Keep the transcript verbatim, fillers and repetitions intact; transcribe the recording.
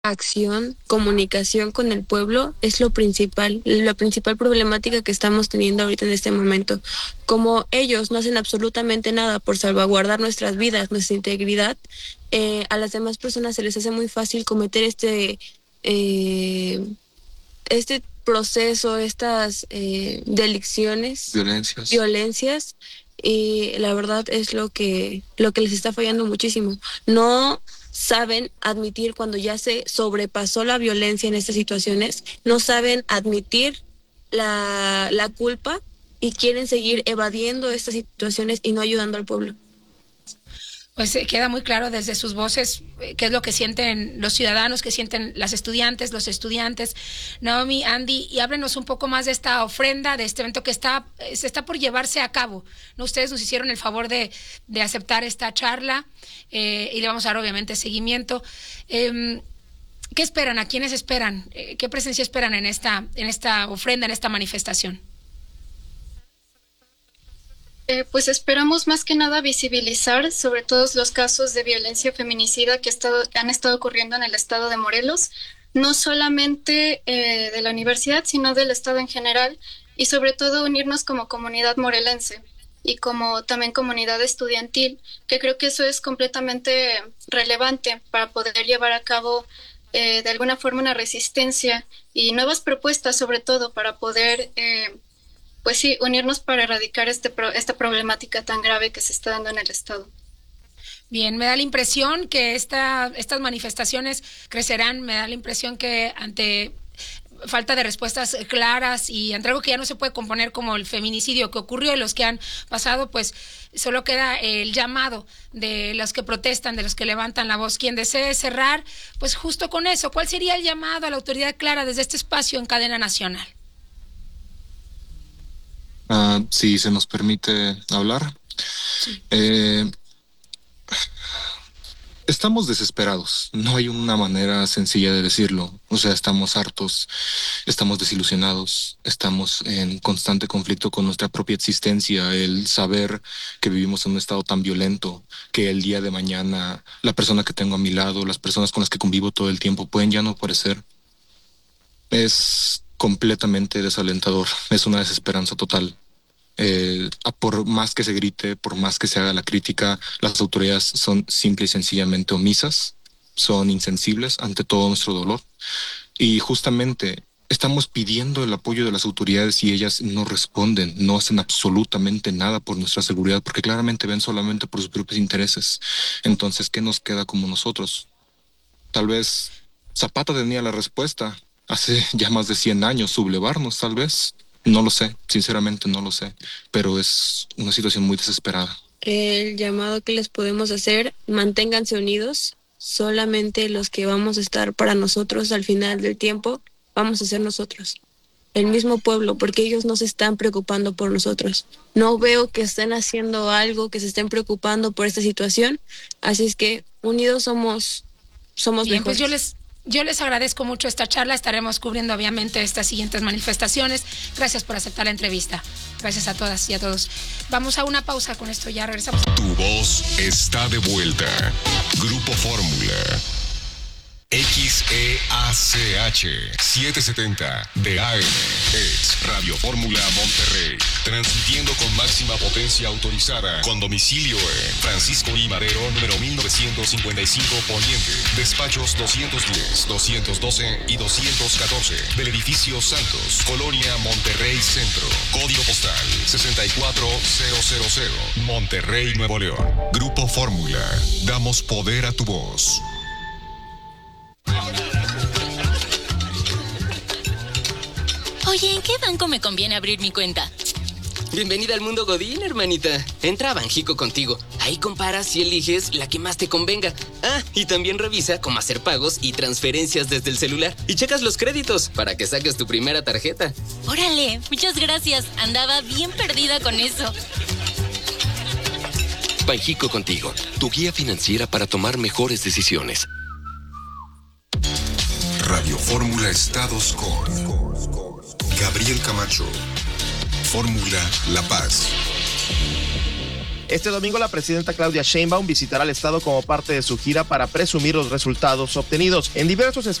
acción, comunicación con el pueblo es lo principal, la principal problemática que estamos teniendo ahorita en este momento. Como ellos no hacen absolutamente nada por salvaguardar nuestras vidas, nuestra integridad, eh, a las demás personas se les hace muy fácil cometer este, eh, este proceso, estas eh, delicciones, Violencias. violencias, y la verdad es lo que, lo que les está fallando muchísimo. No saben admitir cuando ya se sobrepasó la violencia en estas situaciones, no saben admitir la, la culpa y quieren seguir evadiendo estas situaciones y no ayudando al pueblo. Pues eh, queda muy claro desde sus voces eh, qué es lo que sienten los ciudadanos, qué sienten las estudiantes, los estudiantes. Naomi, Andy, y háblenos un poco más de esta ofrenda, de este evento que está, eh, se está por llevarse a cabo, ¿no? Ustedes nos hicieron el favor de, de aceptar esta charla eh, y le vamos a dar obviamente seguimiento. Eh, ¿Qué esperan? ¿A quiénes esperan? Eh, ¿Qué presencia esperan en esta, en esta ofrenda, en esta manifestación? Eh, pues esperamos más que nada visibilizar sobre todos los casos de violencia feminicida que, estado, que han estado ocurriendo en el estado de Morelos, no solamente eh, de la universidad, sino del estado en general, y sobre todo unirnos como comunidad morelense y como también comunidad estudiantil, que creo que eso es completamente relevante para poder llevar a cabo eh, de alguna forma una resistencia y nuevas propuestas, sobre todo para poder... Eh, Pues sí, unirnos para erradicar este pro, esta problemática tan grave que se está dando en el estado. Bien, me da la impresión que esta, estas manifestaciones crecerán, me da la impresión que ante falta de respuestas claras y ante algo que ya no se puede componer como el feminicidio que ocurrió y los que han pasado, pues solo queda el llamado de los que protestan, de los que levantan la voz. Quien desee cerrar, pues justo con eso, ¿cuál sería el llamado a la autoridad clara desde este espacio en cadena nacional? Uh, si se nos permite hablar. Sí. Eh, estamos desesperados. No hay una manera sencilla de decirlo. O sea, estamos hartos, estamos desilusionados, estamos en constante conflicto con nuestra propia existencia, el saber que vivimos en un estado tan violento, que el día de mañana la persona que tengo a mi lado, las personas con las que convivo todo el tiempo pueden ya no aparecer. Es completamente desalentador, es una desesperanza total. Eh, por más que se grite, por más que se haga la crítica, las autoridades son simple y sencillamente omisas, son insensibles ante todo nuestro dolor. Y justamente estamos pidiendo el apoyo de las autoridades y ellas no responden, no hacen absolutamente nada por nuestra seguridad, porque claramente ven solamente por sus propios intereses. Entonces, ¿qué nos queda como nosotros? Tal vez Zapata tenía la respuesta hace ya más de cien años, sublevarnos tal vez. No lo sé, sinceramente no lo sé, pero es una situación muy desesperada. El llamado que les podemos hacer, manténganse unidos, solamente los que vamos a estar para nosotros al final del tiempo, vamos a ser nosotros, el mismo pueblo, porque ellos no se están preocupando por nosotros. No veo que estén haciendo algo, que se estén preocupando por esta situación, así es que unidos somos, somos Bien, mejores. Pues yo les... Yo les agradezco mucho esta charla, estaremos cubriendo obviamente estas siguientes manifestaciones. Gracias por aceptar la entrevista. Gracias a todas y a todos. Vamos a una pausa, con esto ya regresamos. Tu voz está de vuelta. Grupo Fórmula. X E A C H setecientos setenta de A M es Radio Fórmula Monterrey, transmitiendo con máxima potencia autorizada, con domicilio en Francisco I. Madero, número mil novecientos cincuenta y cinco Poniente, despachos doscientos diez, doscientos doce y doscientos catorce, del edificio Santos, Colonia Monterrey Centro, código postal sesenta y cuatro mil, Monterrey, Nuevo León. Grupo Fórmula, damos poder a tu voz. Oye, ¿en qué banco me conviene abrir mi cuenta? Bienvenida al mundo Godín, hermanita. Entra a Banjico Contigo. Ahí comparas y eliges la que más te convenga. Ah, y también revisa cómo hacer pagos y transferencias desde el celular. Y checas los créditos para que saques tu primera tarjeta. Órale, muchas gracias. Andaba bien perdida con eso. Banjico Contigo, tu guía financiera para tomar mejores decisiones. Radio Fórmula Estados con Gabriel Camacho. Fórmula La Paz. Este domingo la presidenta Claudia Sheinbaum visitará el estado como parte de su gira para presumir los resultados obtenidos. En diversos